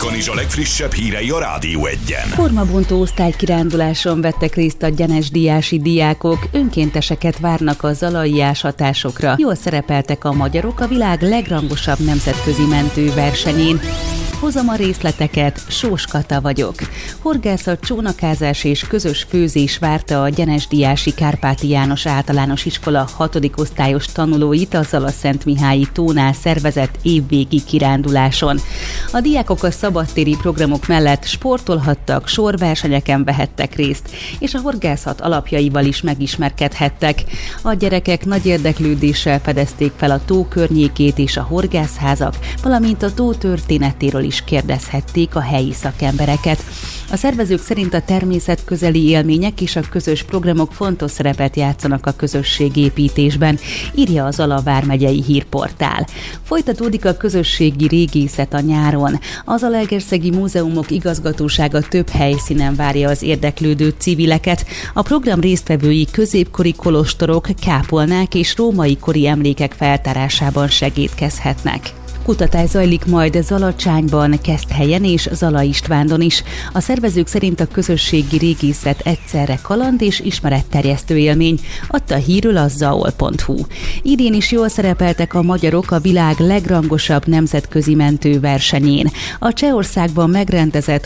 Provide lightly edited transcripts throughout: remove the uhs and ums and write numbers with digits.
Kanizsa legfrissebb hírei a Rádió Egyen. Formabontó osztálykiránduláson vettek részt a gyenesdíjási diákok, önkénteseket várnak a zalai ásatásokra. Jól szerepeltek a magyarok a világ legrangosabb nemzetközi mentőversenyén. Hozom a részleteket, Sós Kata vagyok. Horgászat, csónakázás és közös főzés várta a gyenesdíjási Kárpáti János Általános Iskola 6. osztályos tanulóit a Zala-Szentmihályi tónál szervezett évvégi kiránduláson. A diákok a szabadtéri programok mellett sportolhattak, sorversenyeken vehettek részt, és a horgászat alapjaival is megismerkedhettek. A gyerekek nagy érdeklődéssel fedezték fel a tó környékét és a horgászházak, valamint a tó történetéről is kérdezhették a helyi szakembereket. A szervezők szerint a természetközeli élmények és a közös programok fontos szerepet játszanak a közösségépítésben, írja a Zala vármegyei hírportál. Folytatódik a közösségi régészet a nyáron. A Zalaegerszegi Múzeumok igazgatósága több helyszínen várja az érdeklődő civileket. A program résztvevői középkori kolostorok, kápolnák és római kori emlékek feltárásában segédkezhetnek. Kutatás zajlik majd Zalacsányban, Keszthelyen és Zala Istvándon is. A szervezők szerint a közösségi régészet egyszerre kaland és ismeretterjesztő élmény, adta hírül a zaol.hu. Idén is jól szerepeltek a magyarok a világ legrangosabb nemzetközi mentőversenyén. A Csehországban megrendezett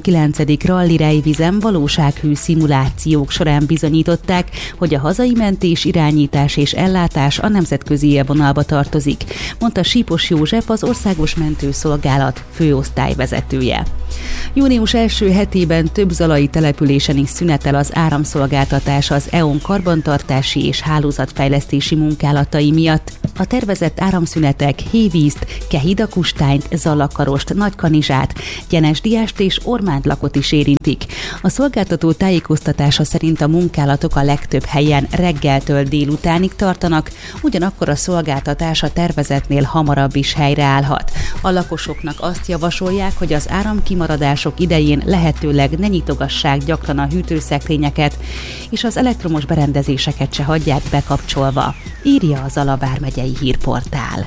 29. ralli rejvizem valósághű szimulációk során bizonyították, hogy a hazai mentés, irányítás és ellátás a nemzetközi élvonalba tartozik, mondta Sípos József, az Országos Mentőszolgálat főosztályvezetője. Június első hetében több zalai településen is szünetel az áramszolgáltatás az EON karbantartási és hálózatfejlesztési munkálatai miatt. A tervezett áramszünetek Hévízt, Kehidakustányt, Zalakarost, Nagykanizsát, Gyenesdiást és Ormántlakot is érintik. A szolgáltató tájékoztatása szerint a munkálatok a legtöbb helyen reggeltől délutánig tartanak, ugyanakkor a szolgáltatás a tervezetnél hamarabb is helyreállhat. A lakosoknak azt javasolják, hogy az áramkimaradások idején lehetőleg ne nyitogassák gyakran a hűtőszekrényeket, és az elektromos berendezéseket se hagyják bekapcsolva, írja a Zala vármegyei hírportál.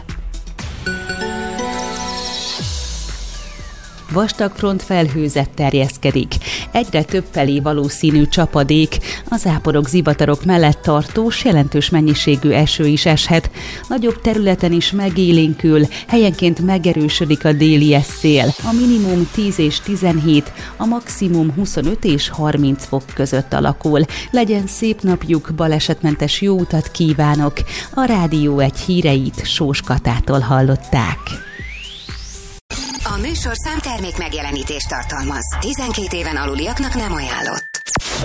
Vastag frontfelhőzet terjeszkedik. Egyre több felé valószínű csapadék, a záporok, zivatarok mellett tartós, jelentős mennyiségű eső is eshet. Nagyobb területen is megélénkül, helyenként megerősödik a déli szél. A minimum 10 és 17, a maximum 25 és 30 fok között alakul. Legyen szép napjuk, balesetmentes jó utat kívánok! A Rádió Egy híreit Sós Katától hallották. A műsorszám termék megjelenítést tartalmaz. 12 éven aluliaknak nem ajánlott.